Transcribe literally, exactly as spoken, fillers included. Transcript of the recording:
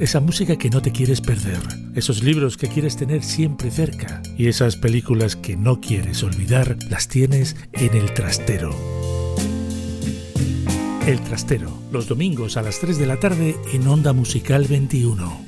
esa música que no te quieres perder, esos libros que quieres tener siempre cerca y esas películas que no quieres olvidar, las tienes en El Trastero. El Trastero, los domingos a las tres de la tarde en Onda Musical veintiuno.